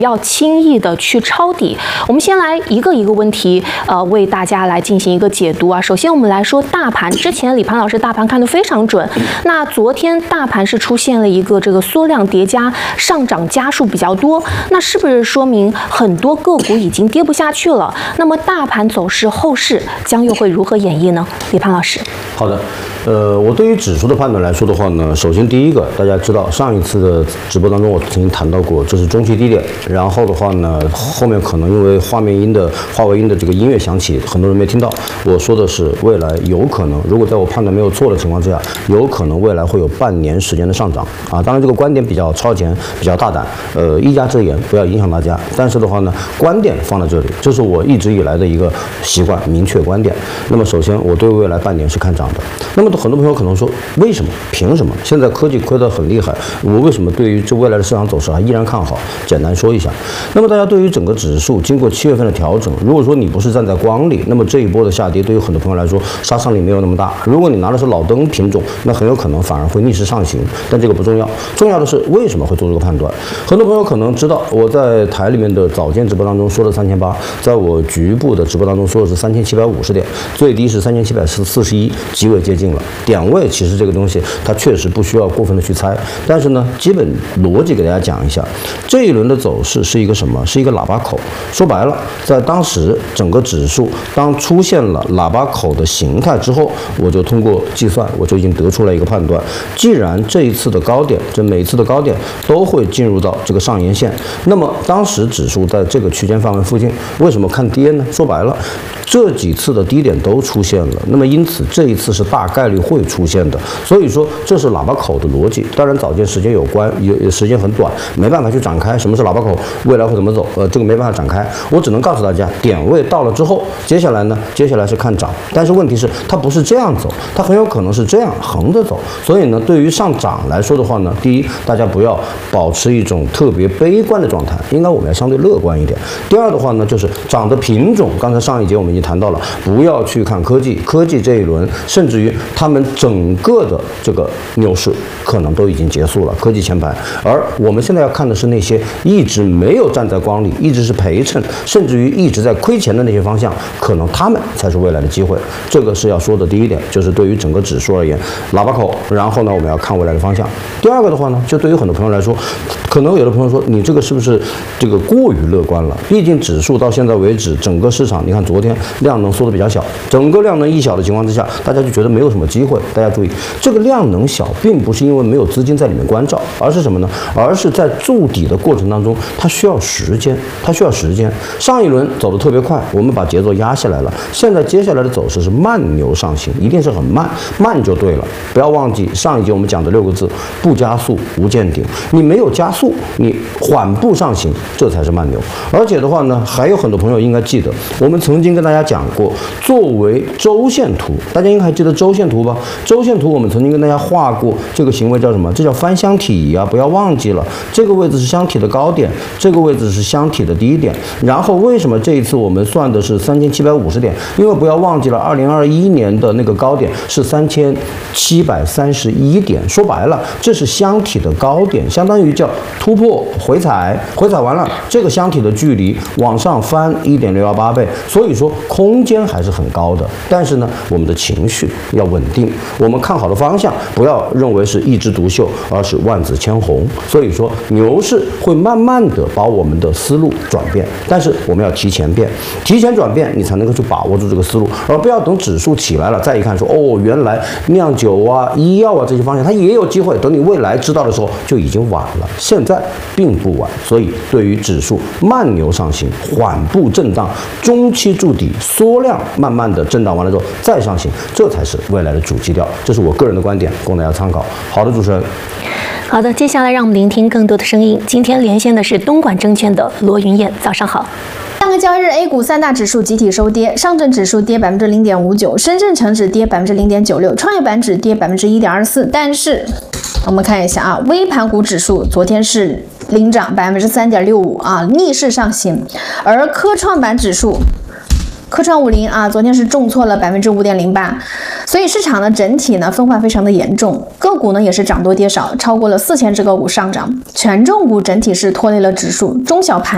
要轻易的去抄底。我们先来一个一个问题，为大家来进行一个解读啊。首先我们来说大盘，之前李盘老师大盘看得非常准，那昨天大盘是出现了一个这个缩量叠加，上涨家数比较多，那是不是说明很多个股已经跌不下去了？那么大盘走势后市将又会如何演绎呢？李盘老师。 好的，我对于指数的判断来说的话呢，首先第一个，大家知道上一次的直播当中我曾经谈到过，这是中期低点，然后的话呢，后面可能因为华为音的这个音乐响起，很多人没听到，我说的是未来有可能，如果在我判断没有错的情况之下，有可能未来会有半年时间的上涨啊。当然这个观点比较超前，比较大胆，一家之言，不要影响大家。但是的话呢，观点放在这里，这是我一直以来的一个习惯，明确观点。那么首先我对未来半年是看涨的。那么很多朋友可能说，为什么？凭什么？现在科技亏得很厉害，我为什么对于这未来的市场走势还依然看好？简单说一下。那么大家对于整个指数经过7月份的调整，如果说你不是站在光里，那么这一波的下跌对于很多朋友来说杀伤力没有那么大。如果你拿的是老灯品种，那很有可能反而会逆势上行。但这个不重要，重要的是为什么会做这个判断。很多朋友可能知道，我在台里面的早间直播当中说了3800，在我局部的直播当中说的是3750点，最低是3741，极为接近了。点位其实这个东西它确实不需要过分的去猜，但是呢，基本逻辑给大家讲一下，这一轮的走势是一个什么？是一个喇叭口。说白了，在当时整个指数当出现了喇叭口的形态之后，我就通过计算，我就已经得出来一个判断。既然这一次的高点，这每次的高点都会进入到这个上沿线，那么当时指数在这个区间范围附近，为什么看跌呢？说白了，这几次的低点都出现了，那么因此这一次是大概率会出现的，所以说这是喇叭口的逻辑。当然早间时间时间很短，没办法去展开什么是喇叭口，未来会怎么走，这个没办法展开，我只能告诉大家，点位到了之后，接下来是看涨，但是问题是它不是这样走，它很有可能是这样横着走。所以呢，对于上涨来说的话呢，第一，大家不要保持一种特别悲观的状态，应该我们要相对乐观一点。第二的话呢，就是涨的品种，刚才上一节我们已经谈到了，不要去看科技这一轮，甚至于他们整个的这个牛市可能都已经结束了，科技前排。而我们现在要看的是那些一直没有站在光里，一直是陪衬，甚至于一直在亏钱的那些方向，可能他们才是未来的机会。这个是要说的第一点，就是对于整个指数而言，喇叭口。然后呢，我们要看未来的方向。第二个的话呢，就对于很多朋友来说，可能有的朋友说，你这个是不是这个过于乐观了？毕竟指数到现在为止，整个市场，你看昨天量能缩得比较小，整个量能一小的情况之下，大家就觉得没有什么机会。大家注意，这个量能小，并不是因为没有资金在里面关照，而是什么呢？而是在筑底的过程当中，它需要时间，上一轮走得特别快，我们把节奏压下来了。现在接下来的走势是慢牛上行，一定是很慢就对了。不要忘记上一节我们讲的6个字：不加速无见顶。你没有加速，你缓步上行，这才是慢牛。而且的话呢，还有很多朋友应该记得，我们曾经跟大家讲过，作为周线图，大家应该还记得周线图吧？周线图我们曾经跟大家画过，这个行为叫什么？这叫翻箱体啊！不要忘记了，这个位置是箱体的高点，这个位置是箱体的低点。然后为什么这一次我们算的是3750点？因为不要忘记了，2021年的那个高点是3731点。说白了，这是箱体的高点，相当于叫突破回踩完了，这个箱体的距离往上翻1.618倍，所以说空间还是很高的。但是呢，我们的情绪要稳定，我们看好的方向不要认为是一枝独秀，而是万紫千红。所以说牛市会慢慢的把我们的思路转变，但是我们要提前转变，你才能够去把握住这个思路，而不要等指数起来了再一看说，哦，原来酿酒啊、医药啊这些方向它也有机会，等你未来知道的时候就已经晚了。现在并不晚，所以对于指数慢牛上行，缓步震荡，中期筑底，缩量慢慢的震荡完了之后再上行，这才是未来的主基调。这是我个人的观点，供大家参考。好的，主持人。 好的，接下来让我们聆听更多的声音。今天连线的是东莞证券的罗云燕，早上好。 上个交易日 A 股3大指数集体收跌，上证指数跌 0.59%， 深圳成指跌 0.96%， 创业板指跌 1.24%。但是我们看一下啊，微盘股指数昨天是领涨 3.65% 啊，逆势上行。而科创板指数科创50啊，昨天是重挫了 5.08%， 所以市场呢整体呢分化非常的严重，个股呢也是涨多跌少，超过了4000只个股上涨，权重股整体是拖累了指数，中小盘